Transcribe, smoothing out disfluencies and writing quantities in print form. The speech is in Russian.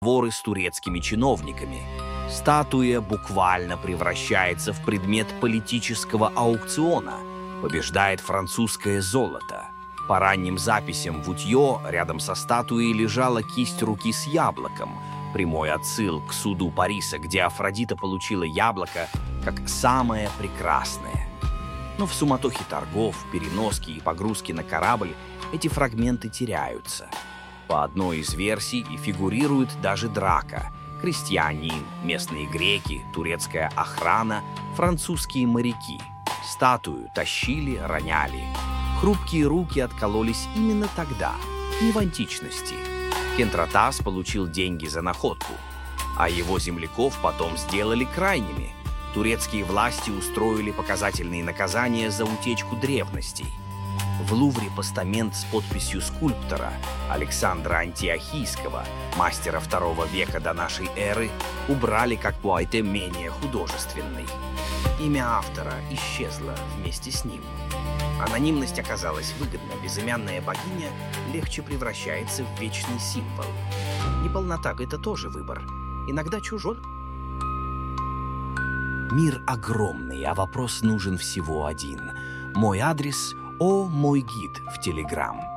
переговоры с турецкими чиновниками. Статуя буквально превращается в предмет политического аукциона. Побеждает французское золото. По ранним записям в Утье рядом со статуей лежала кисть руки с яблоком, прямой отсыл к суду Париса, где Афродита получила яблоко как самое прекрасное. Но в суматохе торгов, переноски и погрузки на корабль эти фрагменты теряются. По одной из версий и фигурирует даже драка. Крестьяне, местные греки, турецкая охрана, французские моряки. Статую тащили, роняли. Хрупкие руки откололись именно тогда, не в античности. Кентратас получил деньги за находку, а его земляков потом сделали крайними. Турецкие власти устроили показательные наказания за утечку древностей. В Лувре постамент с подписью скульптора Александра Антиохийского, мастера II века до нашей эры, убрали как поэте менее художественный. Имя автора исчезло вместе с ним. Анонимность оказалась выгодна, безымянная богиня легче превращается в вечный символ. Неполнота — это тоже выбор, иногда чужой. Мир огромный, а вопрос нужен всего один. Мой адрес — О мой гид в Телеграм.